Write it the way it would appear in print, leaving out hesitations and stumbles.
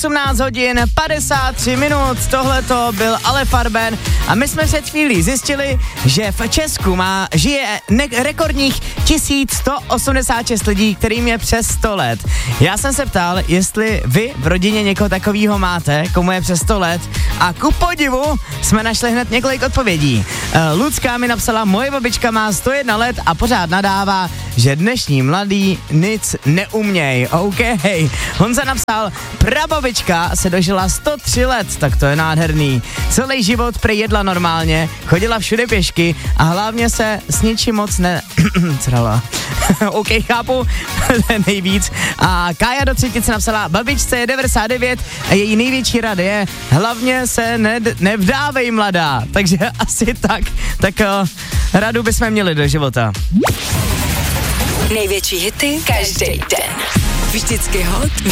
18 hodin 53 minut, tohleto byl Ale Farben a my jsme před chvílí zjistili, že v Česku žije rekordních 1186 lidí, kterým je přes 100 let. Já jsem se ptal, jestli vy v rodině někoho takového máte, komu je přes 100 let, a ku podivu jsme našli hned několik odpovědí. Lucka mi napsala, moje babička má 101 let a pořád nadává, že dnešní mladý nic neuměj. OK. Honza napsal, prababička se dožila 103 let, tak to je nádherný. Celý život prý jedla normálně, chodila všude pěšky a hlavně se s ničím moc Crala. OK, chápu, nejvíc. A Kája do třetice napsala, babičce je 99 a její největší rada je, hlavně se nevdávej mladá. Takže asi tak radu bychom měli do života. Největší hity každý den. Vždycky hot,